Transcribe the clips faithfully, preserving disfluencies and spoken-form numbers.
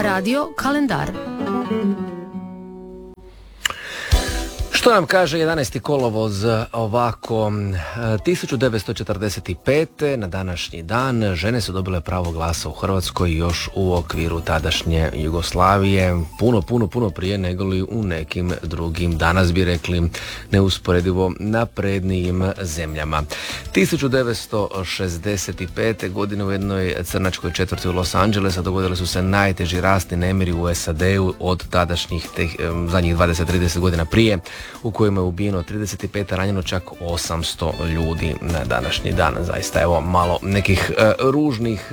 Radio kalendar. Što nam kaže jedanaesti kolovoz ovako, tisuću devetsto četrdeset pete. na današnji dan žene su dobile pravo glasa u Hrvatskoj još u okviru tadašnje Jugoslavije, puno, puno, puno prije nego li u nekim drugim, danas bi rekli, neusporedivo naprednijim zemljama. tisuću devetsto šezdeset pete. godine u jednoj crnačkoj četvrti u Los Angelesa dogodili su se najteži rasni nemiri u S A D-u od tadašnjih teh, zadnjih dvadeset do trideset godina prije, u kojima je ubijeno trideset pet, a ranjeno čak osamsto ljudi na današnji dan. Zaista evo malo nekih e, ružnih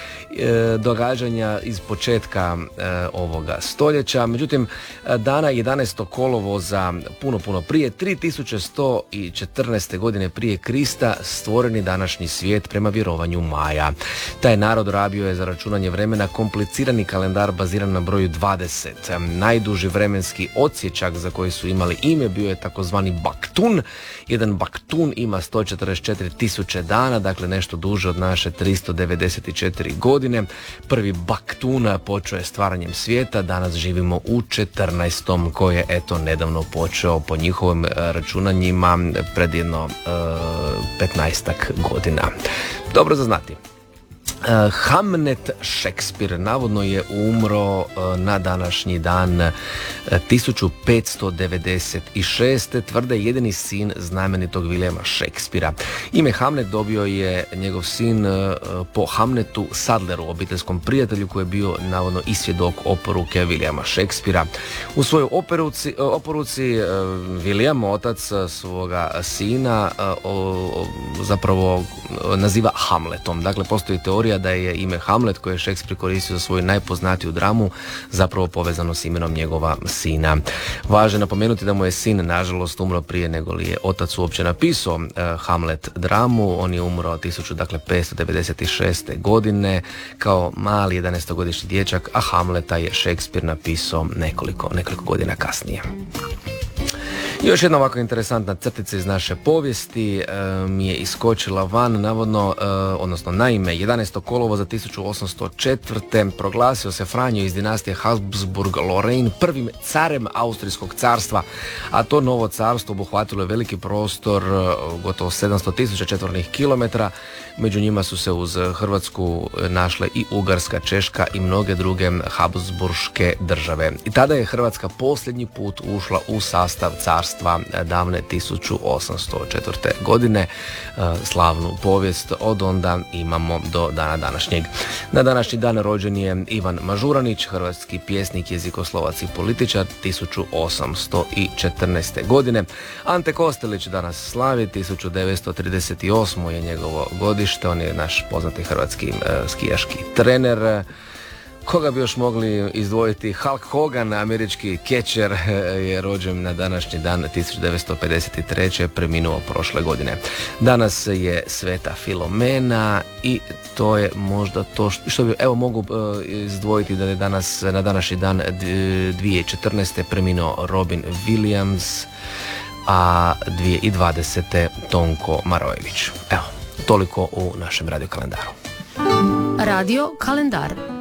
e, događanja iz početka e, ovoga stoljeća. Međutim, dana jedanaestog kolovoza puno, puno prije, tri tisuće sto četrnaeste. godine prije Krista, stvoreni današnji svijet prema vjerovanju Maja. Taj narod rabio je za računanje vremena komplicirani kalendar baziran na broju dvadeset. Najduži vremenski odsječak za koji su imali ime bio je takozvani baktun. Jedan baktun ima sto četrdeset četiri tisuće dana, dakle nešto duže od naše tristo devedeset četiri godine. Prvi baktun počeo je stvaranjem svijeta, danas živimo u četrnaestom koji je eto nedavno počeo po njihovim računanjima pred jedno petnaestak godina. Dobro za znati. Uh, Hamlet Šekspir navodno je umro uh, na današnji dan uh, tisuću petsto devedeset šeste. tvrde jedini sin znamenitog Williama Šekspira. Ime Hamlet dobio je njegov sin uh, po Hamletu Sadleru, obiteljskom prijatelju koji je bio navodno i svjedok oporuke Williama Šekspira. U svojoj operuci, uh, oporuci uh, William, otac uh, svoga sina, uh, uh, zapravo uh, naziva Hamletom. Dakle, postoji teorija da je ime Hamlet koje je Šekspir koristio za svoju najpoznatiju dramu zapravo povezano s imenom njegova sina. Važno je napomenuti da mu je sin nažalost umro prije nego li je otac uopće napisao uh, Hamlet dramu. On je umro tisuću petsto devedeset šeste. godine kao mali jedanaestogodišnji dječak, a Hamleta je Šekspir napisao nekoliko, nekoliko godina kasnije. Još jedna ovako interesantna crtica iz naše povijesti e, mi je iskočila van, navodno, e, odnosno naime, jedanaestog kolovoza tisuću osamsto četvrte. proglasio se Franjo iz dinastije Habsburg-Lorraine prvim carem Austrijskog carstva, a to novo carstvo obuhvatilo je veliki prostor, gotovo sedamsto tisuća četvornih kilometara. Među njima su se uz Hrvatsku našle i Ugarska, Češka i mnoge druge Habsburške države. I tada je Hrvatska posljednji put ušla u sastav carstva davne tisuću osamsto četvrte. godine. Slavnu povijest od onda imamo do dana današnjeg. Na današnji dan rođen je Ivan Mažuranić, hrvatski pjesnik, jezikoslovac i političar, tisuću osamsto četrnaeste. godine. Ante Kostelić danas slavi, tisuću devetsto trideset osme. je njegovo godište. On je naš poznati hrvatski uh, skijaški trener. Koga bi još mogli izdvojiti? Hulk Hogan, američki catcher, je rođen na današnji dan tisuću devetsto pedeset treće. preminuo prošle godine. Danas je Sveta Filomena i to je možda to što bi, evo mogu izdvojiti da je danas, na današnji dan dvije tisuće četrnaeste. preminuo Robin Williams, a dvije tisuće dvadesete. Tonko Marojević. Evo, toliko u našem radio kalendaru. Radio kalendar.